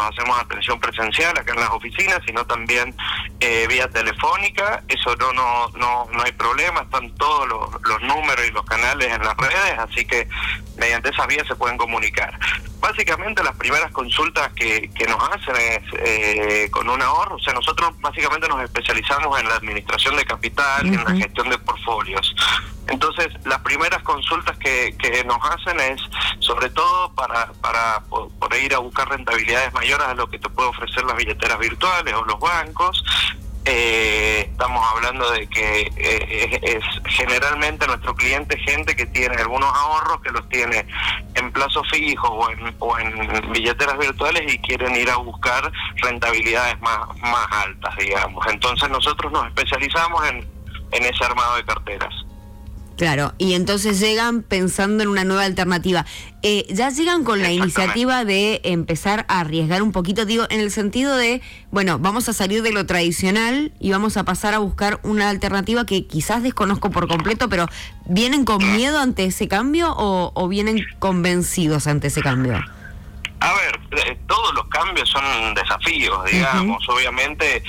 hacemos atención presencial acá en las oficinas, sino también vía telefónica. Eso no hay problema, están todos los números y los canales en las redes, así que mediante esas vías se pueden comunicar. Básicamente las primeras consultas que nos hacen es con un ahorro. O sea, nosotros básicamente nos especializamos en la administración de capital y en la gestión de portfolios. Entonces, las primeras consultas que nos hacen es sobre todo para por ir a buscar rentabilidades mayores a lo que te puede ofrecer las billeteras virtuales o los bancos. Estamos hablando de que es generalmente nuestro cliente gente que tiene algunos ahorros, que los tiene en plazo fijo o en billeteras virtuales y quieren ir a buscar rentabilidades más altas, digamos. Entonces nosotros nos especializamos en ese armado de carteras. Claro, y entonces llegan pensando en una nueva alternativa. Ya llegan con la iniciativa de empezar a arriesgar un poquito, digo, en el sentido de, bueno, vamos a salir de lo tradicional y vamos a pasar a buscar una alternativa que quizás desconozco por completo, pero ¿vienen con miedo ante ese cambio o vienen convencidos ante ese cambio? A ver, todos los cambios son desafíos, digamos. Obviamente,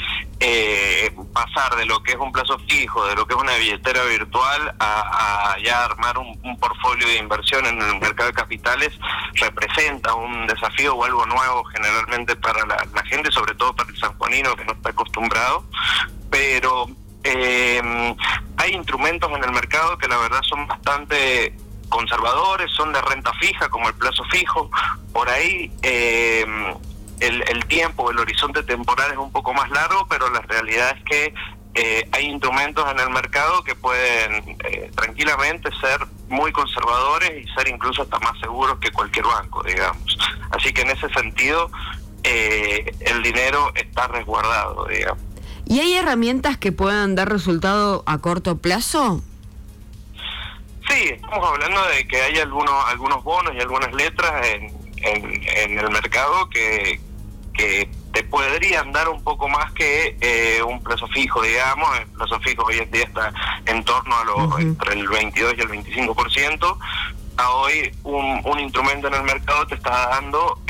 pasar de lo que es un plazo fijo, de lo que es una billetera virtual, a ya armar un portfolio de inversión en el mercado de capitales representa un desafío o algo nuevo generalmente para la gente, sobre todo para el sanjuanino que no está acostumbrado. Pero hay instrumentos en el mercado que la verdad son bastante conservadores, son de renta fija, como el plazo fijo. Por ahí el tiempo, el horizonte temporal es un poco más largo, pero la realidad es que hay instrumentos en el mercado que pueden tranquilamente ser muy conservadores y ser incluso hasta más seguros que cualquier banco, digamos. Así que en ese sentido el dinero está resguardado, digamos. ¿Y hay herramientas que puedan dar resultado a corto plazo? Sí, estamos hablando de que hay algunos bonos y algunas letras en el mercado que te podrían dar un poco más que un plazo fijo, digamos. El plazo fijo hoy en día está en torno a entre el 22 y el 25%. A hoy un instrumento en el mercado te está dando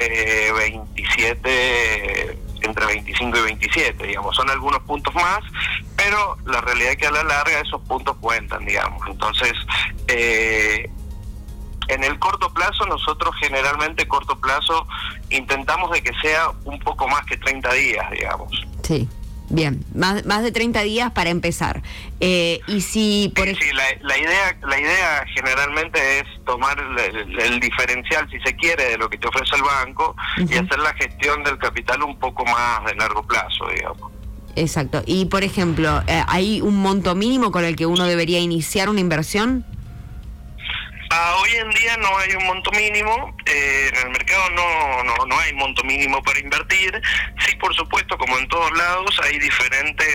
27, entre 25 y 27, digamos. Son algunos puntos más, pero la realidad es que a la larga esos puntos cuentan, digamos. Entonces, en el corto plazo, nosotros generalmente corto plazo intentamos de que sea un poco más que 30 días, digamos. Sí, bien, más de 30 días para empezar. Y si la idea generalmente es tomar el diferencial, si se quiere, de lo que te ofrece el banco y hacer la gestión del capital un poco más de largo plazo, digamos. Exacto. Y, por ejemplo, ¿hay un monto mínimo con el que uno debería iniciar una inversión? Hoy en día no hay un monto mínimo, en el mercado no hay monto mínimo para invertir. Sí, por supuesto, como en todos lados, hay diferentes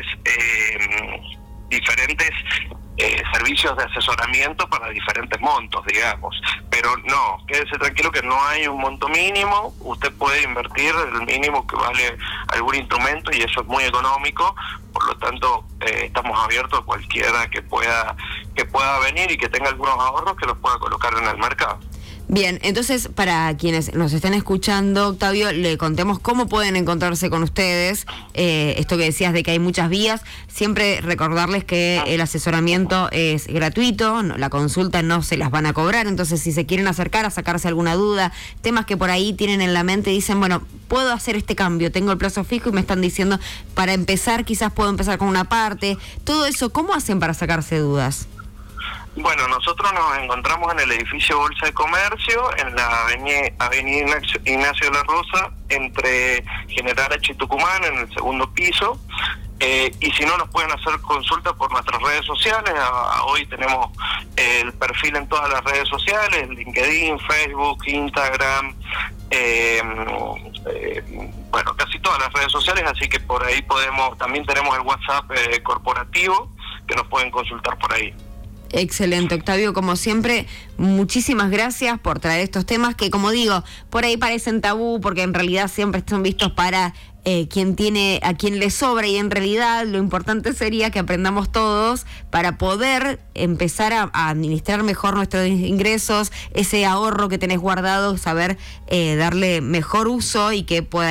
servicios de asesoramiento para diferentes montos, digamos. Pero no, quédese tranquilo que no hay un monto mínimo. Usted puede invertir el mínimo que vale algún instrumento y eso es muy económico. Por lo tanto, estamos abiertos a cualquiera que pueda venir y que tenga algunos ahorros que los pueda colocar en el mercado. Bien, entonces para quienes nos estén escuchando, Octavio, le contemos cómo pueden encontrarse con ustedes. Esto que decías de que hay muchas vías, siempre recordarles que el asesoramiento es gratuito, la consulta no se las van a cobrar, entonces si se quieren acercar a sacarse alguna duda, temas que por ahí tienen en la mente y dicen, bueno, puedo hacer este cambio, tengo el plazo fijo y me están diciendo, para empezar quizás puedo empezar con una parte, todo eso, ¿cómo hacen para sacarse dudas? Bueno, nosotros nos encontramos en el edificio Bolsa de Comercio, en la avenida Ignacio de la Rosa, entre General H y Tucumán, en el segundo piso. Y si no, nos pueden hacer consulta por nuestras redes sociales. Hoy tenemos el perfil en todas las redes sociales, LinkedIn, Facebook, Instagram, bueno, casi todas las redes sociales, así que por ahí también tenemos el WhatsApp corporativo, que nos pueden consultar por ahí. Excelente, Octavio, como siempre, muchísimas gracias por traer estos temas que, como digo, por ahí parecen tabú porque en realidad siempre están vistos para a quien le sobra, y en realidad lo importante sería que aprendamos todos para poder empezar a administrar mejor nuestros ingresos, ese ahorro que tenés guardado, saber darle mejor uso y que pueda